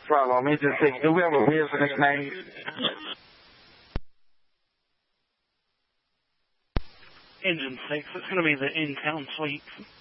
problem. It's just that whoever visiting name. Engine 6, it's going to be the in-town suite.